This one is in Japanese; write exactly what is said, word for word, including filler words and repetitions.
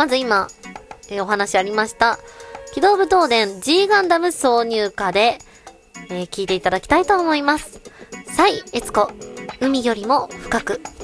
まず今、えーお話ありました、機動武闘伝 G ガンダム挿入歌で、えー聞いていただきたいと思います。サイエツコ、海よりも深く。